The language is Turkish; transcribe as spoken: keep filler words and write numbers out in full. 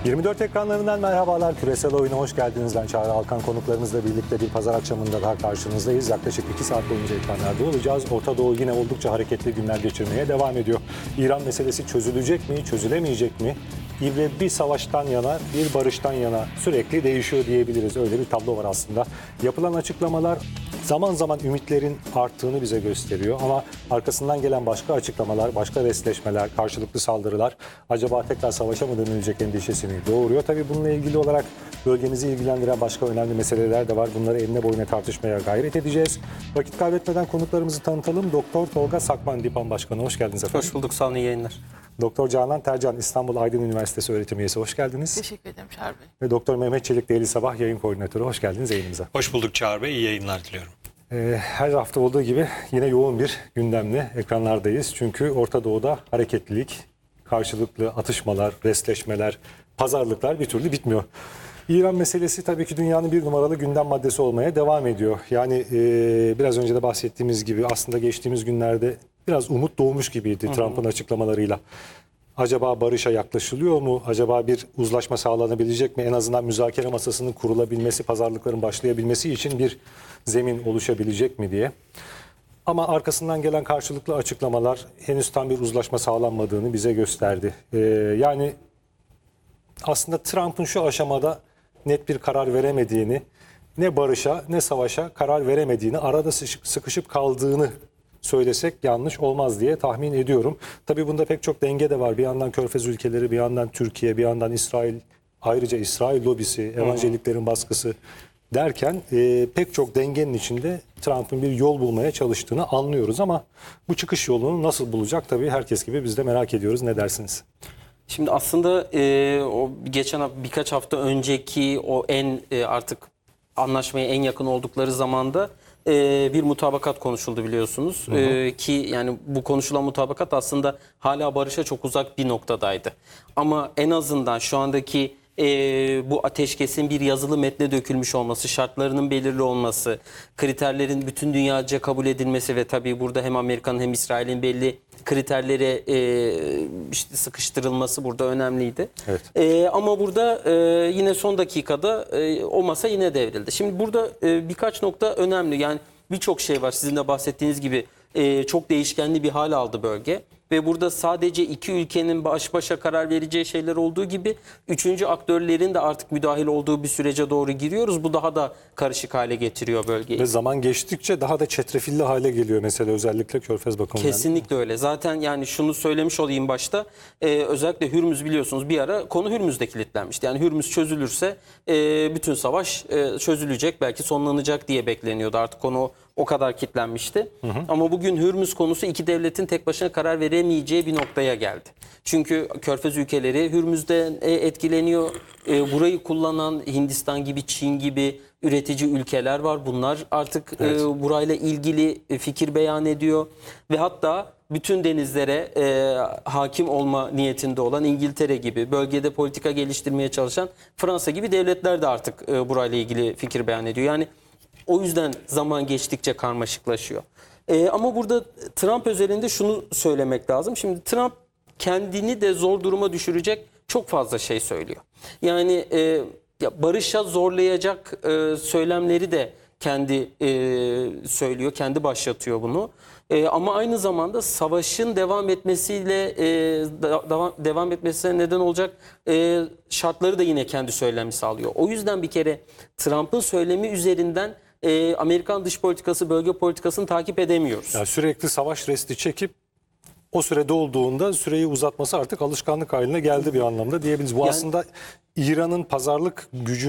yirmi dört ekranlarından merhabalar. Küresel Oyun'a hoş geldiniz. Ben Çağrı Alkan. Konuklarımızla birlikte bir pazar akşamında daha karşınızdayız. Yaklaşık iki saat boyunca ekranlarda olacağız. Orta Doğu yine oldukça hareketli günler geçirmeye devam ediyor. İran meselesi çözülecek mi, çözülemeyecek mi? İbre bir savaştan yana, bir barıştan yana sürekli değişiyor diyebiliriz. Öyle bir tablo var aslında. Yapılan açıklamalar zaman zaman ümitlerin arttığını bize gösteriyor. Ama arkasından gelen başka açıklamalar, başka resleşmeler, karşılıklı saldırılar acaba tekrar savaşa mı dönülecek endişesini doğuruyor. Tabii bununla ilgili olarak bölgemizi ilgilendiren başka önemli meseleler de var. Bunları eline boyuna tartışmaya gayret edeceğiz. Vakit kaybetmeden konuklarımızı tanıtalım. Doktor Tolga Sakman, Dipan Başkanı. Hoş geldiniz efendim. Hoş bulduk. Sağ olun, iyi yayınlar. Doktor Canan Tercan, İstanbul Aydın Üniversitesi öğretim üyesi. Hoş geldiniz. Teşekkür ederim Çağrı Bey. Ve Doktor Mehmet Çelik, Daily Sabah yayın koordinatörü. Hoş geldiniz yayınımıza. Hoş bulduk Çağrı Bey. İyi yayınlar diliyorum. Ee, her hafta olduğu gibi yine yoğun bir gündemle ekranlardayız. Çünkü Orta Doğu'da hareketlilik, karşılıklı atışmalar, resleşmeler, pazarlıklar bir türlü bitmiyor. İran meselesi tabii ki dünyanın bir numaralı gündem maddesi olmaya devam ediyor. Yani e, biraz önce de bahsettiğimiz gibi aslında geçtiğimiz günlerde biraz umut doğmuş gibiydi Trump'ın açıklamalarıyla. Acaba barışa yaklaşılıyor mu? Acaba bir uzlaşma sağlanabilecek mi? En azından müzakere masasının kurulabilmesi, pazarlıkların başlayabilmesi için bir zemin oluşabilecek mi diye. Ama arkasından gelen karşılıklı açıklamalar henüz tam bir uzlaşma sağlanmadığını bize gösterdi. Ee, yani aslında Trump'ın şu aşamada net bir karar veremediğini, ne barışa ne savaşa karar veremediğini, arada sıkışıp kaldığını söylesek yanlış olmaz diye tahmin ediyorum. Tabii bunda pek çok denge de var. Bir yandan Körfez ülkeleri, bir yandan Türkiye, bir yandan İsrail, ayrıca İsrail lobisi, evangeliklerin baskısı derken e, pek çok dengenin içinde Trump'ın bir yol bulmaya çalıştığını anlıyoruz. Ama bu çıkış yolunu nasıl bulacak tabii herkes gibi biz de merak ediyoruz. Ne dersiniz? Şimdi aslında e, o geçen birkaç hafta önceki o en e, artık anlaşmaya en yakın oldukları zamanda e, bir mutabakat konuşuldu biliyorsunuz. Hı hı. E, ki yani bu konuşulan mutabakat aslında hala barışa çok uzak bir noktadaydı. Ama en azından şu andaki e, bu ateşkesin bir yazılı metne dökülmüş olması, şartlarının belirli olması, kriterlerin bütün dünyaca kabul edilmesi ve tabii burada hem Amerika'nın hem İsrail'in belli kriterlere e, işte sıkıştırılması burada önemliydi. Evet. E, ama burada e, yine son dakikada e, o masa yine devrildi. Şimdi burada e, birkaç nokta önemli. Yani birçok şey var sizin de bahsettiğiniz gibi e, çok değişkenli bir hal aldı bölge. Ve burada sadece iki ülkenin baş başa karar vereceği şeyler olduğu gibi üçüncü aktörlerin de artık müdahil olduğu bir sürece doğru giriyoruz. Bu daha da karışık hale getiriyor bölgeyi. Ve zaman geçtikçe daha da çetrefilli hale geliyor mesela özellikle Körfez bakımından. Kesinlikle öyle. Zaten yani şunu söylemiş olayım başta. E, özellikle Hürmüz biliyorsunuz bir ara konu Hürmüz'de kilitlenmişti. Yani Hürmüz çözülürse e, bütün savaş e, çözülecek, belki sonlanacak diye bekleniyordu. Artık konu o kadar kilitlenmişti. Hı hı. Ama bugün Hürmüz konusu iki devletin tek başına karar veremeyeceği bir noktaya geldi. Çünkü Körfez ülkeleri Hürmüz'de etkileniyor. E, burayı kullanan Hindistan gibi, Çin gibi üretici ülkeler var. Bunlar artık evet. e, burayla ilgili fikir beyan ediyor. Ve hatta bütün denizlere e, hakim olma niyetinde olan İngiltere gibi, bölgede politika geliştirmeye çalışan Fransa gibi devletler de artık e, burayla ilgili fikir beyan ediyor. Yani o yüzden zaman geçtikçe karmaşıklaşıyor. Ee, ama burada Trump özelinde şunu söylemek lazım. Şimdi Trump kendini de zor duruma düşürecek çok fazla şey söylüyor. Yani e, ya barışa zorlayacak e, söylemleri de kendi e, söylüyor, kendi başlatıyor bunu. E, ama aynı zamanda savaşın devam etmesiyle e, devam, devam etmesine neden olacak e, şartları da yine kendi söylemi sağlıyor. O yüzden bir kere Trump'ın söylemi üzerinden e, Amerikan dış politikası, bölge politikasını takip edemiyoruz. Ya sürekli savaş resti çekip o sürede olduğunda süreyi uzatması artık alışkanlık haline geldi bir anlamda diyebiliriz. Bu yani, aslında İran'ın pazarlık gücü